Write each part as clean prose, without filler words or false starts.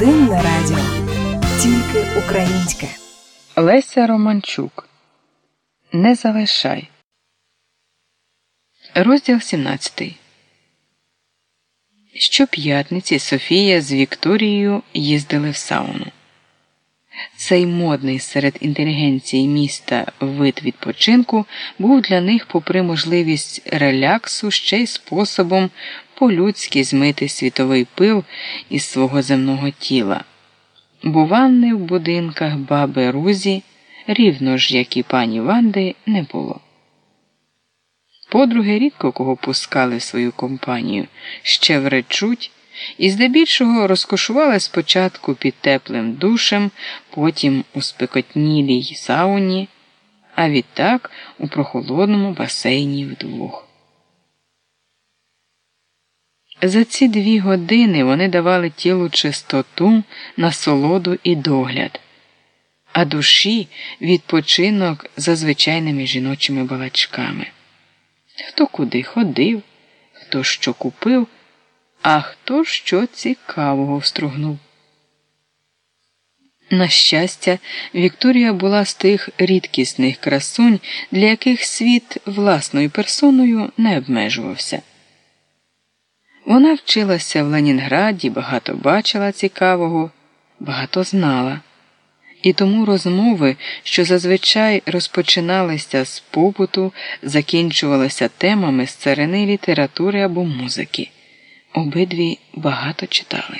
Родинне радіо. Тільки українське. Леся Романчук. Не залишай. Розділ 17. Щоп'ятниці Софія з Вікторією їздили в сауну. Цей модний серед інтелігенції міста вид відпочинку був для них, попри можливість реляксу, ще й способом по-людськи змити світовий пил із свого земного тіла. Бо ванни в будинках баби Рузі, рівно ж, як і пані Ванди, не було. Подруги рідко кого пускали в свою компанію, ще вречуть, і здебільшого розкошували спочатку під теплим душем, потім у спекотнілій сауні, а відтак у прохолодному басейні вдвох. За ці 2 години вони давали тілу чистоту, насолоду і догляд, а душі – відпочинок за звичайними жіночими балачками. Хто куди ходив, хто що купив, а хто що цікавого встругнув. На щастя, Вікторія була з тих рідкісних красунь, для яких світ власною персоною не обмежувався. Вона вчилася в Ленінграді, багато бачила цікавого, багато знала. І тому розмови, що зазвичай розпочиналися з побуту, закінчувалися темами з царини літератури або музики. Обидві багато читали.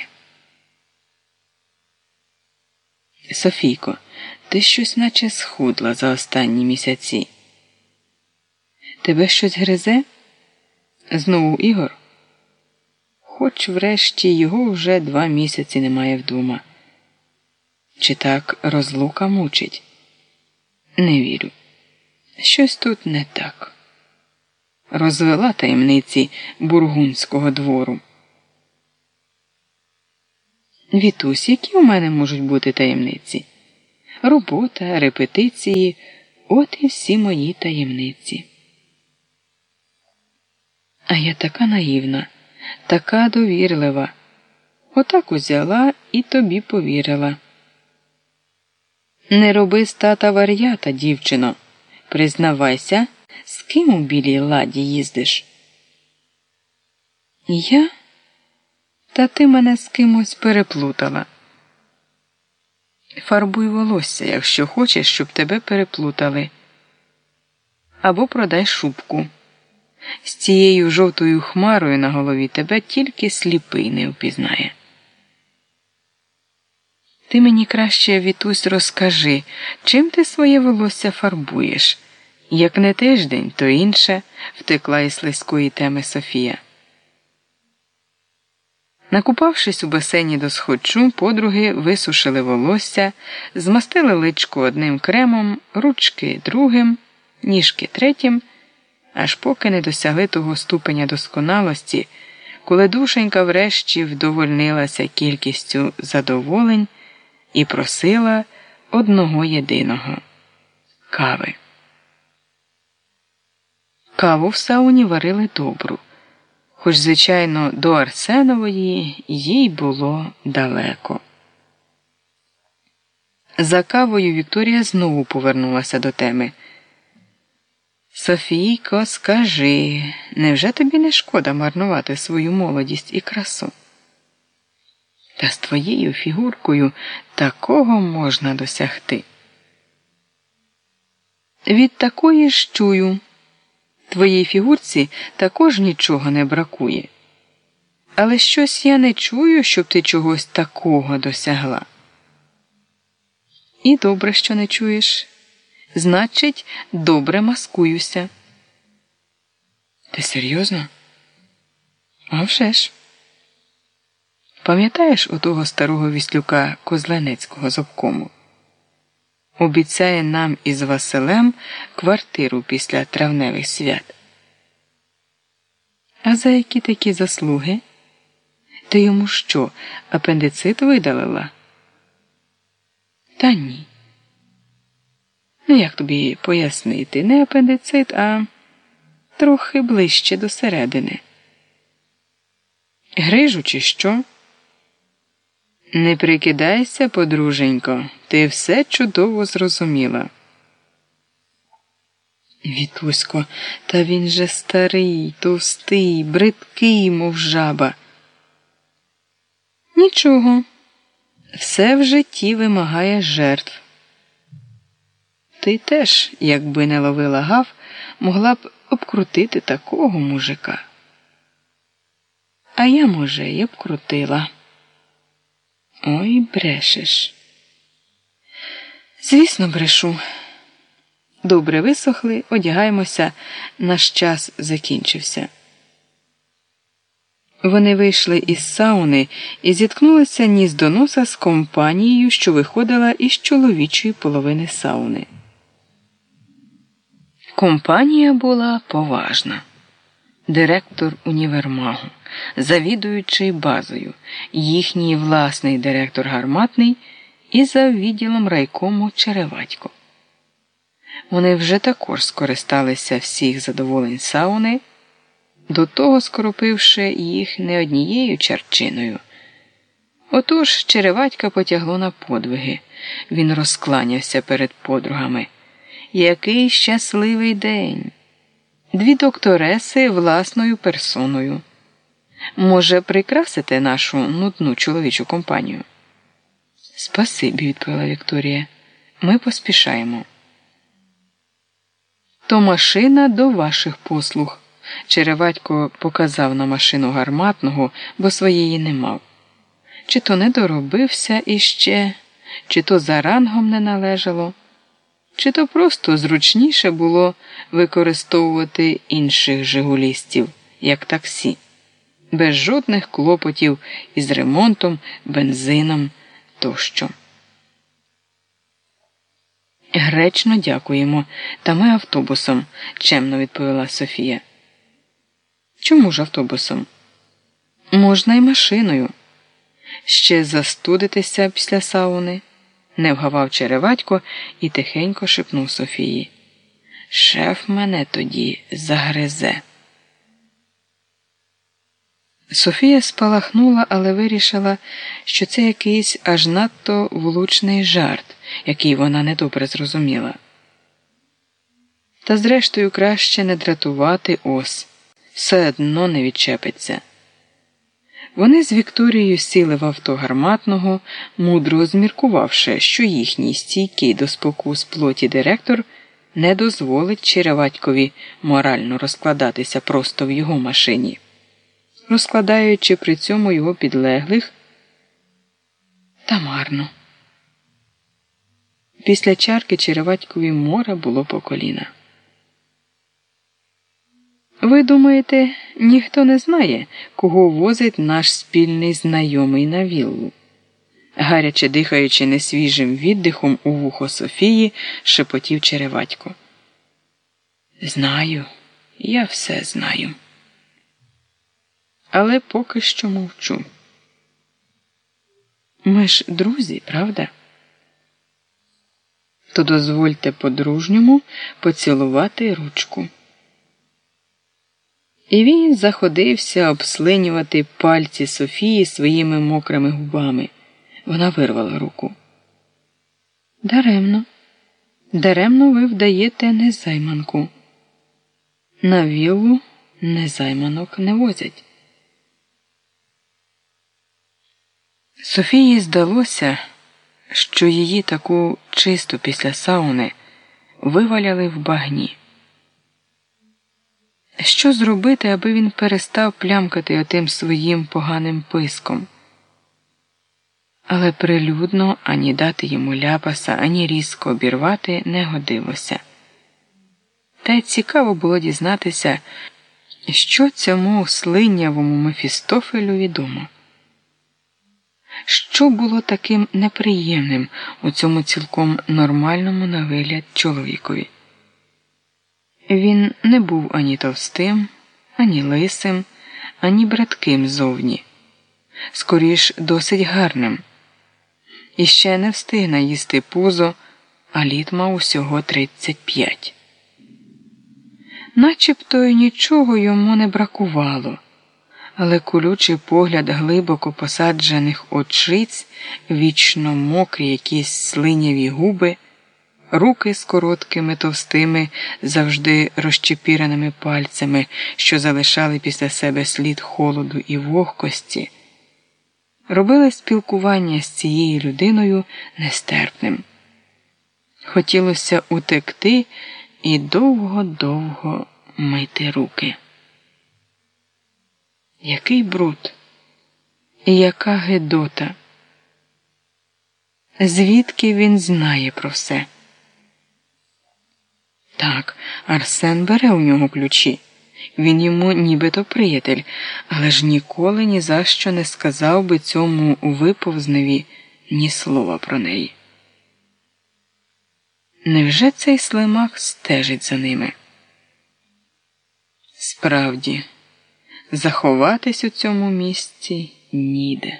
Софійко, ти щось наче схудла за останні місяці. Тебе щось гризе? Знову Ігор? Хоч врешті його вже 2 місяці немає вдома. Чи так розлука мучить? Не вірю. Щось тут не так. Розвела таємниці бургундського двору. Вітусь, які у мене можуть бути таємниці? Робота, репетиції – от і всі мої таємниці. А я така наївна, така довірлива. Отак узяла і тобі повірила. Не роби з тата вар'ята, дівчино. Признавайся, з ким у білій ладі їздиш? Я? Та ти мене з кимось переплутала. Фарбуй волосся, якщо хочеш, щоб тебе переплутали. Або продай шубку. З цією жовтою хмарою на голові тебе тільки сліпий не впізнає. Ти мені краще, Вітусь, розкажи, чим ти своє волосся фарбуєш? Як не тиждень, то інше, втекла із слизької теми Софія. Накупавшись у басейні до схочу, подруги висушили волосся, змастили личко одним кремом, ручки другим, ніжки третім, аж поки не досягли того ступеня досконалості, коли душенька врешті вдовольнилася кількістю задоволень і просила одного єдиного – кави. Каву в сауні варили добру, хоч, звичайно, до Арсенової їй було далеко. За кавою Вікторія знову повернулася до теми. Софійко, скажи, невже тобі не шкода марнувати свою молодість і красу? Та з твоєю фігуркою такого можна досягти. Від такої ж чую. Твоїй фігурці також нічого не бракує. Але щось я не чую, щоб ти чогось такого досягла. І добре, що не чуєш. Значить, добре маскуюся. Ти серйозно? А вже ж. Пам'ятаєш отого старого віслюка Козленецького з обкому? Обіцяє нам із Василем квартиру після травневих свят. А за які такі заслуги? Ти йому що, апендицит видалила? Та ні. Ну, як тобі пояснити? Не апендицит, а трохи ближче до середини. Грижу чи що? Не прикидайся, подруженько, ти все чудово зрозуміла. Вітусько, та він же старий, товстий, бридкий, мов жаба. Нічого, все в житті вимагає жертв. Ти теж, якби не ловила гав, могла б обкрутити такого мужика. А я, може, і обкрутила. Ой, брешеш. Звісно, брешу. Добре висохли, одягаємося, наш час закінчився. Вони вийшли із сауни і зіткнулися ніс до носа з компанією, що виходила із чоловічої половини сауни. Компанія була поважна. Директор універмагу, завідуючий базою, їхній власний директор гарматний і за відділом райкому Череватько. Вони вже також скористалися всіх задоволень сауни, до того скоропивши їх не однією чарчиною. Отож Череватька потягло на подвиги. Він розкланявся перед подругами. Який щасливий день! 2 доктореси власною персоною. Може, прикрасите нашу нудну чоловічу компанію? Спасибі, відповіла Вікторія. Ми поспішаємо. То машина до ваших послуг. Череватько показав на машину гарматного, бо своєї не мав. Чи то не доробився іще, чи то за рангом не належало, чи то просто зручніше було використовувати інших жигулістів, як таксі, без жодних клопотів із ремонтом, бензином тощо. Гречно дякуємо, та ми автобусом, чемно відповіла Софія. Чому ж автобусом? Можна й машиною. Ще застудитися після сауни. Не вгавав Череватько і тихенько шепнув Софії. Шеф мене тоді загризе. Софія спалахнула, але вирішила, що це якийсь аж надто влучний жарт, який вона недобре зрозуміла. Та зрештою краще не дратувати ос. Все одно не відчепиться. Вони з Вікторією сіли в авто гарматного, мудро зміркувавши, що їхній стійкий до спокус плоті директор не дозволить Череватькові морально розкладатися просто в його машині, розкладаючи при цьому його підлеглих. Та марно. Після чарки Череватькові море було по коліна. Ви думаєте, ніхто не знає, кого возить наш спільний знайомий на віллу? Гаряче дихаючи несвіжим віддихом у вухо Софії, шепотів Череватько. Знаю, я все знаю. Але поки що мовчу. Ми ж друзі, правда? То дозвольте по-дружньому поцілувати ручку. І він заходився обслинювати пальці Софії своїми мокрими губами. Вона вирвала руку. Даремно. Даремно ви вдаєте незайманку. На віллу незайманок не возять. Софії здалося, що її таку чисту після сауни виваляли в багні. Що зробити, аби він перестав плямкати отим своїм поганим писком? Але прилюдно ані дати йому ляпаса, ані різко обірвати не годилося. Та й цікаво було дізнатися, що цьому слинявому Мефістофелю відомо. Що було таким неприємним у цьому цілком нормальному на вигляд чоловікові? Він не був ані товстим, ані лисим, ані братким зовні. Скоріш досить гарним. І ще не встиг наїсти пузо, а літ мав усього 35. Начебто й нічого йому не бракувало, але колючий погляд глибоко посаджених очиць, вічно мокрі якісь слиняві губи, руки з короткими, товстими, завжди розчепіреними пальцями, що залишали після себе слід холоду і вогкості, робили спілкування з цією людиною нестерпним. Хотілося утекти і довго-довго мити руки. Який бруд! І яка гидота! Звідки він знає про все? Так, Арсен бере у нього ключі. Він йому нібито приятель, але ж ніколи ні за що не сказав би цьому виповзневі ні слова про неї. Невже цей слимак стежить за ними? Справді, заховатись у цьому місці ніде.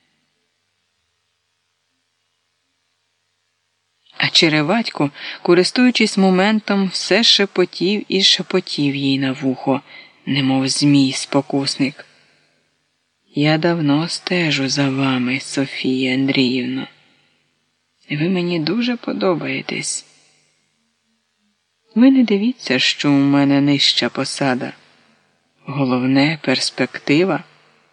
А Череватько, користуючись моментом, все шепотів і шепотів їй на вухо, немов змій-спокусник. «Я давно стежу за вами, Софія Андріївно. Ви мені дуже подобаєтесь. Ви не дивіться, що у мене нижча посада. Головне – перспектива.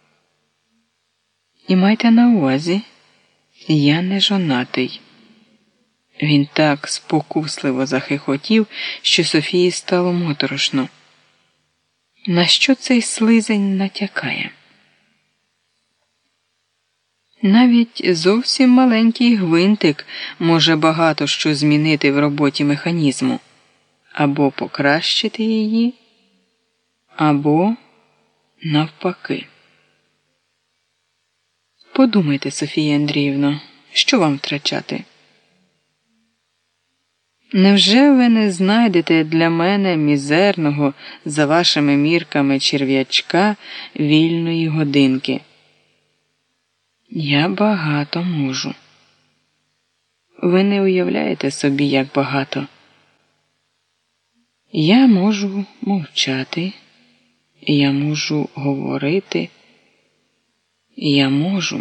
І майте на увазі, я не жонатий». Він так спокусливо захихотів, що Софії стало моторошно. На що цей слизень натякає? Навіть зовсім маленький гвинтик може багато що змінити в роботі механізму. Або покращити її, або навпаки. Подумайте, Софія Андріївно, що вам втрачати? Невже ви не знайдете для мене мізерного, за вашими мірками, черв'ячка вільної годинки? Я багато можу. Ви не уявляєте собі, як багато. Я можу мовчати, я можу говорити, я можу.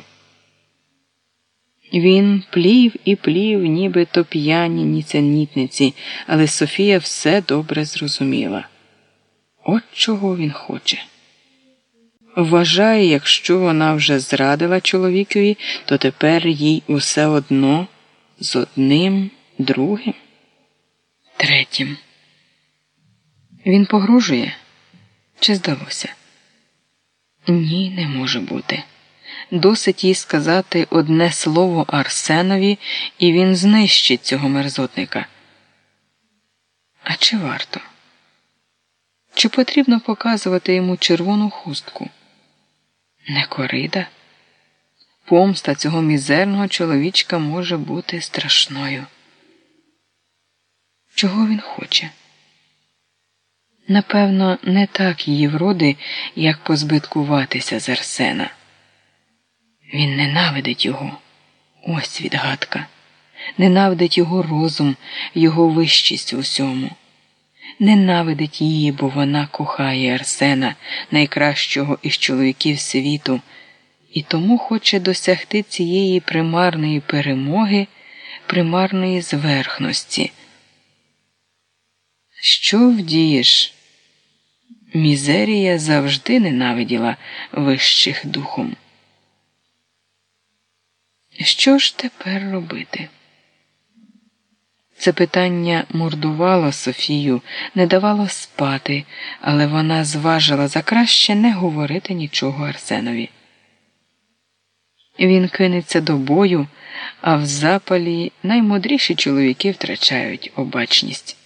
Він плів і плів, нібито п'яні ніценітниці, але Софія все добре зрозуміла. От чого він хоче. Вважає, якщо вона вже зрадила чоловікові, то тепер їй усе одно з одним, другим, третім. Він погрожує? Чи здалося? Ні, не може бути. Досить їй сказати одне слово Арсенові, і він знищить цього мерзотника. А чи варто? Чи потрібно показувати йому червону хустку? Не корида? Помста цього мізерного чоловічка може бути страшною. Чого він хоче? Напевно, не так її вроди, як позбиткуватися з Арсена. Він ненавидить його. Ось відгадка. Ненавидить його розум, його вищість у всьому. Ненавидить її, бо вона кохає Арсена, найкращого із чоловіків світу, і тому хоче досягти цієї примарної перемоги, примарної зверхності. Що вдієш? Мізерія завжди ненавиділа вищих духом. Що ж тепер робити? Це питання мордувало Софію, не давало спати, але вона зважила за краще не говорити нічого Арсенові. Він кинеться до бою, а в запалі наймудріші чоловіки втрачають обачність.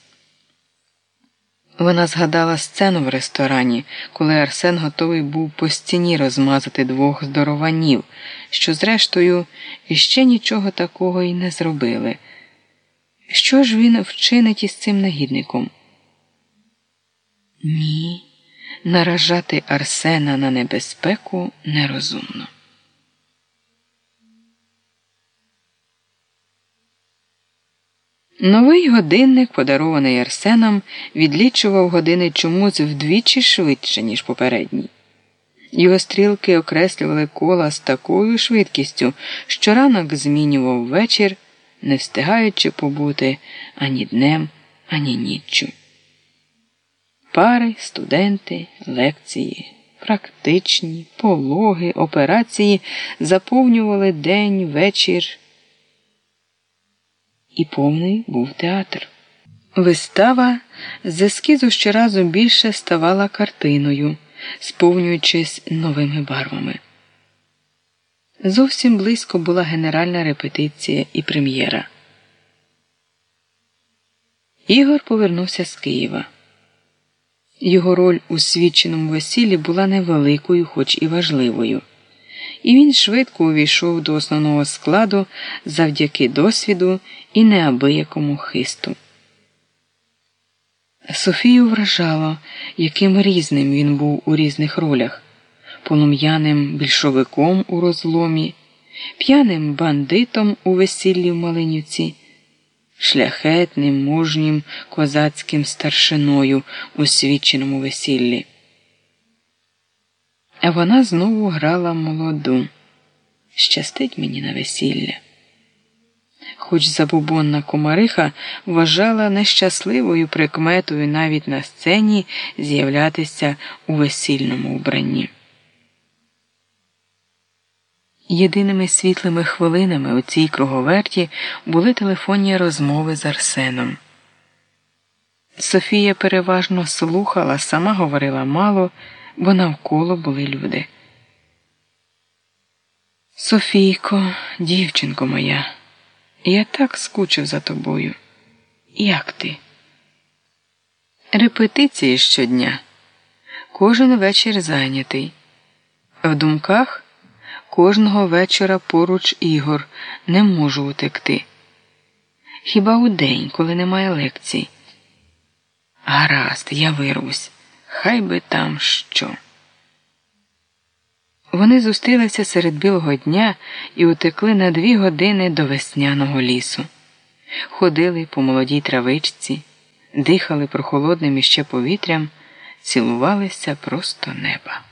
Вона згадала сцену в ресторані, коли Арсен готовий був по стіні розмазати двох здорованів, що, зрештою, іще нічого такого й не зробили. Що ж він вчинить із цим негідником? Ні, наражати Арсена на небезпеку нерозумно. Новий годинник, подарований Арсеном, відлічував години чомусь вдвічі швидше, ніж попередній. Його стрілки окреслювали кола з такою швидкістю, що ранок змінював вечір, не встигаючи побути ані днем, ані ніччю. Пари, студенти, лекції, практичні, пологи, операції заповнювали день, вечір. І повний був театр. Вистава з ескізу щоразу більше ставала картиною, сповнюючись новими барвами. Зовсім близько була генеральна репетиція і прем'єра. Ігор повернувся з Києва. Його роль у свідченому весіллі була невеликою, хоч і важливою. І він швидко увійшов до основного складу завдяки досвіду і неабиякому хисту. Софію вражало, яким різним він був у різних ролях. Полум'яним більшовиком у розломі, п'яним бандитом у весіллі в Малинівці, шляхетним, мужнім козацьким старшиною у свідченому весіллі. А вона знову грала молоду. Щастить мені на весілля. Хоч забубонна комариха вважала нещасливою прикметою навіть на сцені з'являтися у весільному вбранні. Єдиними світлими хвилинами у цій круговерті були телефонні розмови з Арсеном. Софія переважно слухала, сама говорила мало, бо навколо були люди. «Софійко, дівчинко моя, я так скучив за тобою. Як ти?» Репетиції щодня. Кожен вечір зайнятий. В думках кожного вечора поруч Ігор, не можу утекти. Хіба у день, коли немає лекцій. Гаразд, я вирвусь. Хай би там що. Вони зустрілися серед білого дня і утекли на 2 години до весняного лісу. Ходили по молодій травичці, дихали прохолодним іще повітрям, цілувалися просто неба.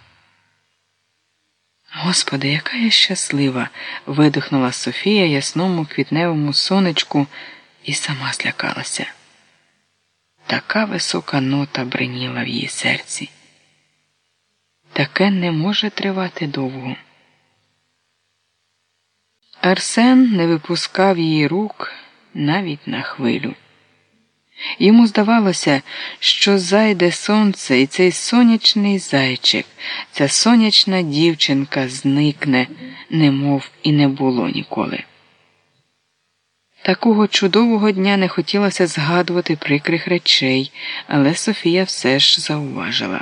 «Господи, яка я щаслива!» – видихнула Софія ясному квітневому сонечку і сама злякалася. Така висока нота бриніла в її серці. Таке не може тривати довго. Арсен не випускав її рук навіть на хвилю. Йому здавалося, що зайде сонце, і цей сонячний зайчик, ця сонячна дівчинка зникне, немов і не було ніколи. Такого чудового дня не хотілося згадувати прикрих речей, але Софія все ж зауважила.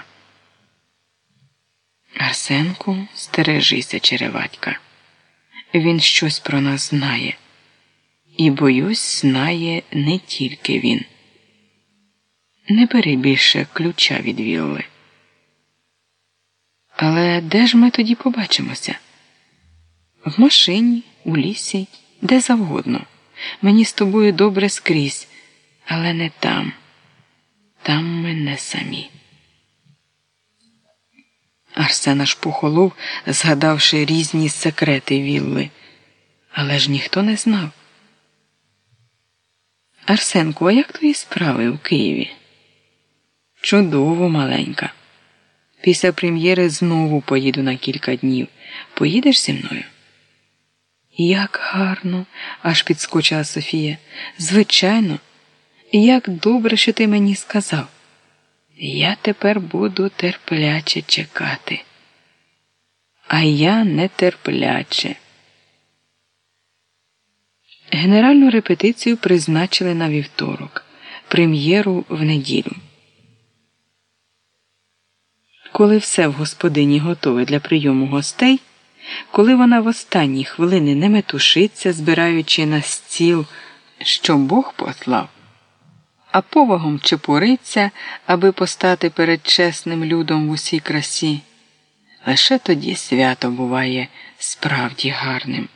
«Арсенку, стережися, череватька. Він щось про нас знає. І, боюсь, знає не тільки він. Не бери більше ключа від вілли». «Але де ж ми тоді побачимося?» «В машині, у лісі, де завгодно. Мені з тобою добре скрізь, але не там. Там ми не самі». Арсен аж похолов, згадавши різні секрети вілли. Але ж ніхто не знав. «Арсенку, а як твої справи у Києві?» «Чудово, маленька. Після прем'єри знову поїду на кілька днів. Поїдеш зі мною?» «Як гарно!» – аж підскочила Софія. «Звичайно. Як добре, що ти мені сказав. Я тепер буду терпляче чекати». «А я нетерпляче». Генеральну репетицію призначили на вівторок, прем'єру в неділю. Коли все в господині готове для прийому гостей, коли вона в останні хвилини не метушиться, збираючи на стіл, що Бог послав, а повагом чепуриться, аби постати перед чесним людом в усій красі, лише тоді свято буває справді гарним.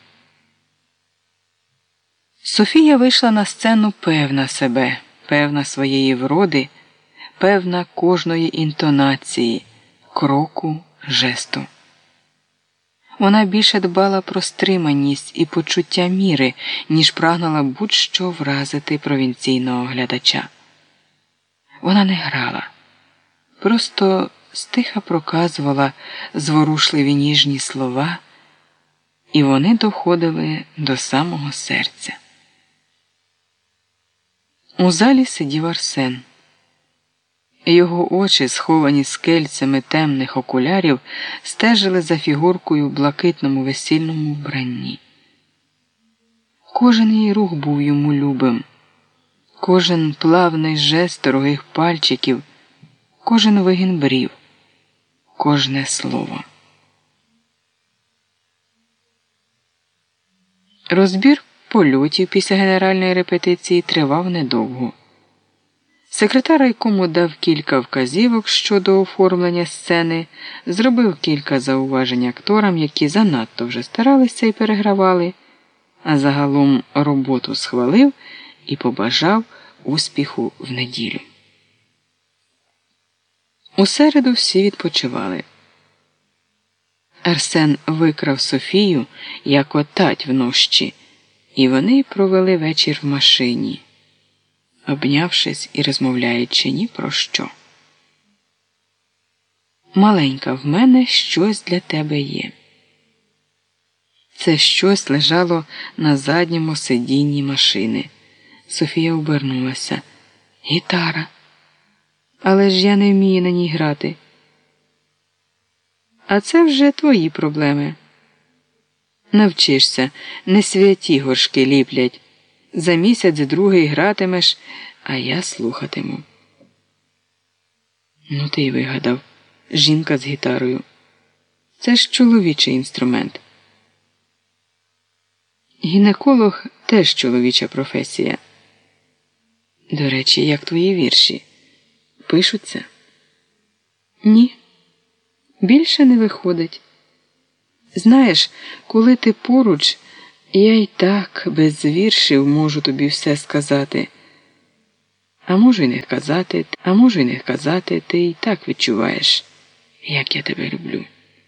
Софія вийшла на сцену певна себе, певна своєї вроди, певна кожної інтонації, кроку, жесту. Вона більше дбала про стриманість і почуття міри, ніж прагнула будь-що вразити провінційного глядача. Вона не грала, просто стиха проказувала зворушливі ніжні слова, і вони доходили до самого серця. У залі сидів Арсен. Його очі, сховані скельцями темних окулярів, стежили за фігуркою в блакитному весільному вбранні. Кожен її рух був йому любим, кожен плавний жест дорогих пальчиків, кожен вигін брів, кожне слово. Розбір польотів після генеральної репетиції тривав недовго. Секретар райкому дав кілька вказівок щодо оформлення сцени, зробив кілька зауважень акторам, які занадто вже старалися і перегравали, а загалом роботу схвалив і побажав успіху в неділю. У середу всі відпочивали. Арсен викрав Софію, як отать внощі, і вони провели вечір в машині, обнявшись і розмовляючи ні про що. «Маленька, в мене щось для тебе є». Це щось лежало на задньому сидінні машини. Софія обернулася. «Гітара. Але ж я не вмію на ній грати». «А це вже твої проблеми. Навчишся, не святі горшки ліплять. За місяць-другий гратимеш, а я слухатиму». «Ну ти й вигадав. Жінка з гітарою. Це ж чоловічий інструмент». «Гінеколог теж чоловіча професія». «До речі, як твої вірші? Пишуться?» «Ні. Більше не виходить. Знаєш, коли ти поруч, я й так без віршів можу тобі все сказати. А можу й не казати, ти й так відчуваєш, як я тебе люблю».